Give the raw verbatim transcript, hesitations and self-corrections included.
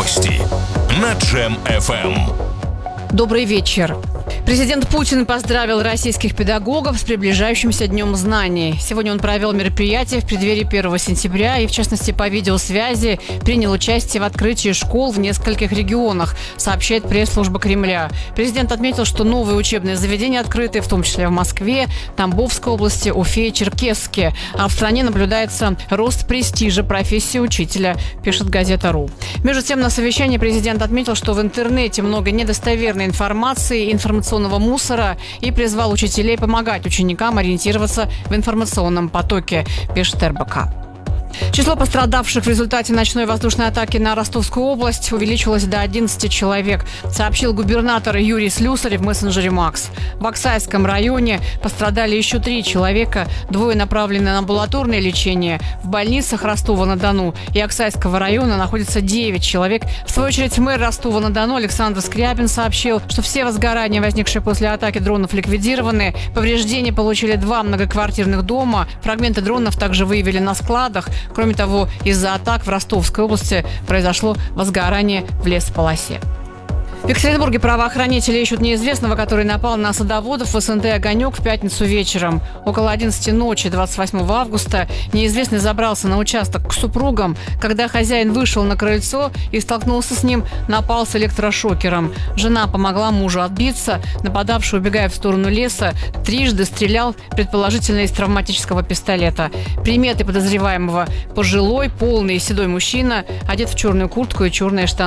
Новости на Джем эф эм. Добрый вечер. Президент Путин поздравил российских педагогов с приближающимся Днем знаний. Сегодня он провел мероприятие в преддверии первого сентября и, в частности, по видеосвязи принял участие в открытии школ в нескольких регионах, сообщает пресс-служба Кремля. Президент отметил, что новые учебные заведения открыты, в том числе в Москве, Тамбовской области, Уфе и Черкесске. А в стране наблюдается рост престижа профессии учителя, пишет газета.ру. Между тем, на совещании президент отметил, что в интернете много недостоверной информации, информационного мусора и призвал учителей помогать ученикам ориентироваться в информационном потоке, пишет эр бэ ка. Число пострадавших в результате ночной воздушной атаки на Ростовскую область увеличилось до одиннадцати человек, сообщил губернатор Юрий Слюсарь в мессенджере Макс. В Аксайском районе пострадали еще три человека, двое направлены на амбулаторное лечение. В больницах Ростова-на-Дону и Аксайского района находится девять человек. В свою очередь мэр Ростова-на-Дону Александр Скряпин сообщил, что все возгорания, возникшие после атаки дронов, ликвидированы. Повреждения получили два многоквартирных дома. Фрагменты дронов также выявили на складах. Кроме того, из-за атак в Ростовской области произошло возгорание в лесополосе. В Екатеринбурге правоохранители ищут неизвестного, который напал на садоводов в эс эн тэ «Огонек» в пятницу вечером. Около одиннадцати ночи двадцать восьмого августа неизвестный забрался на участок к супругам. Когда хозяин вышел на крыльцо и столкнулся с ним, напал с электрошокером. Жена помогла мужу отбиться. Нападавший, убегая в сторону леса, трижды стрелял, предположительно из травматического пистолета. Приметы подозреваемого: пожилой, полный и седой мужчина, одет в черную куртку и черные штаны.